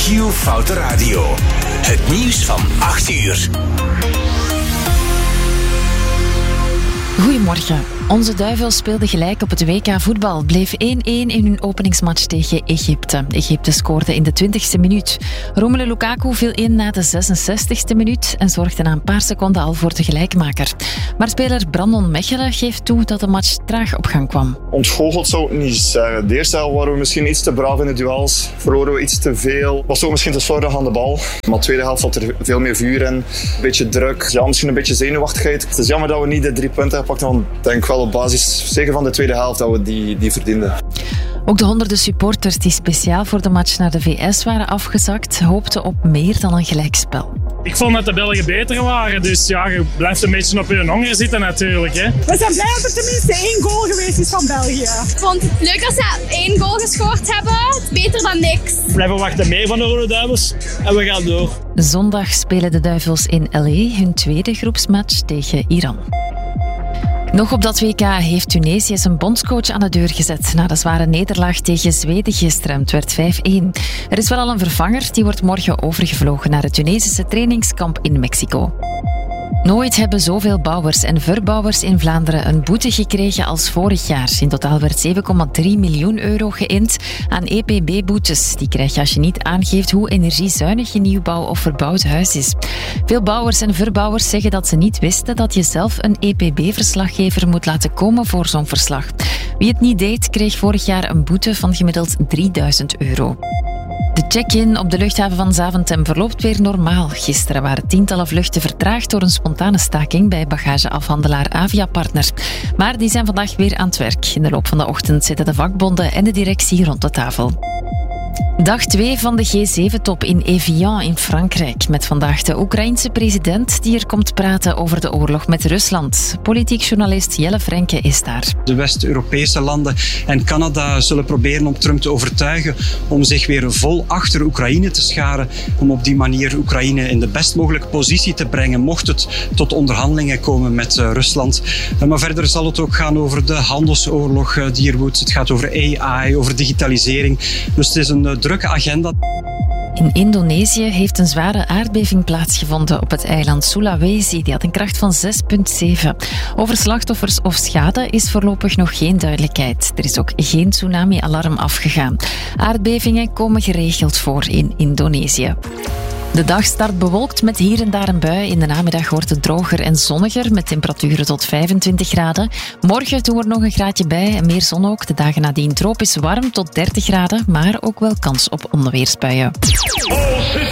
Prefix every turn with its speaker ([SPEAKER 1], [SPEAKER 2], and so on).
[SPEAKER 1] Q-Foute Radio. Het nieuws van 8 uur.
[SPEAKER 2] Goedemorgen. Onze Duivels speelden gelijk op het WK voetbal. Bleef 1-1 in hun openingsmatch tegen Egypte. Egypte scoorde in de 20e minuut. Romelu Lukaku viel in na de 66e minuut en zorgde na een paar seconden al voor de gelijkmaker. Maar speler Brandon Mechelen geeft toe dat de match traag op gang kwam.
[SPEAKER 3] Ontgoocheld zou ik niet zeggen. De eerste helft waren we misschien iets te braaf in de duels. Verloren we iets te veel. Was ook misschien te slordig aan de bal. Maar de tweede helft zat er veel meer vuur in. Een beetje druk. Ja, misschien een beetje zenuwachtigheid. Het is jammer dat we niet de 3 punten hebben gepakt. Want ik denk wel op basis, zeker van de tweede helft, dat we die verdienden.
[SPEAKER 2] Ook de honderden supporters die speciaal voor de match naar de VS waren afgezakt, hoopten op meer dan een gelijkspel.
[SPEAKER 4] Ik vond dat de Belgen beter waren, dus ja, je blijft een beetje op je honger zitten natuurlijk. Hè.
[SPEAKER 5] We zijn blij dat er tenminste 1 goal geweest is van België.
[SPEAKER 6] Ik vond het leuk dat ze 1 goal gescoord hebben. Beter dan niks.
[SPEAKER 4] We blijven wachten meer van de Rode Duivels en we gaan door.
[SPEAKER 2] Zondag spelen de Duivels in LA hun tweede groepsmatch tegen Iran. Nog op dat WK heeft Tunesië zijn bondscoach aan de deur gezet na de zware nederlaag tegen Zweden gisteren. Het werd 5-1. Er is wel al een vervanger, die wordt morgen overgevlogen naar het Tunesische trainingskamp in Mexico. Nooit hebben zoveel bouwers en verbouwers in Vlaanderen een boete gekregen als vorig jaar. In totaal werd 7,3 miljoen euro geïnd aan EPB-boetes. Die krijg je als je niet aangeeft hoe energiezuinig je nieuwbouw of verbouwd huis is. Veel bouwers en verbouwers zeggen dat ze niet wisten dat je zelf een EPB-verslaggever moet laten komen voor zo'n verslag. Wie het niet deed, kreeg vorig jaar een boete van gemiddeld 3000 euro. De check-in op de luchthaven van Zaventem verloopt weer normaal. Gisteren waren tientallen vluchten vertraagd door een spontane staking bij bagageafhandelaar Aviapartner. Maar die zijn vandaag weer aan het werk. In de loop van de ochtend zitten de vakbonden en de directie rond de tafel. Dag 2 van de G7-top in Evian in Frankrijk. Met vandaag de Oekraïense president die er komt praten over de oorlog met Rusland. Politiek journalist Jelle Frenke is daar.
[SPEAKER 7] De West-Europese landen en Canada zullen proberen om Trump te overtuigen om zich weer vol achter Oekraïne te scharen. Om op die manier Oekraïne in de best mogelijke positie te brengen, mocht het tot onderhandelingen komen met Rusland. Maar verder zal het ook gaan over de handelsoorlog die er woedt. Het gaat over AI, over digitalisering. Dus het is een drukke agenda.
[SPEAKER 2] In Indonesië heeft een zware aardbeving plaatsgevonden op het eiland Sulawesi. Die had een kracht van 6,7. Over slachtoffers of schade is voorlopig nog geen duidelijkheid. Er is ook geen tsunami-alarm afgegaan. Aardbevingen komen geregeld voor in Indonesië. De dag start bewolkt met hier en daar een bui. In de namiddag wordt het droger en zonniger met temperaturen tot 25 graden. Morgen doen we er nog een graadje bij en meer zon ook. De dagen nadien tropisch warm tot 30 graden, maar ook wel kans op onweersbuien.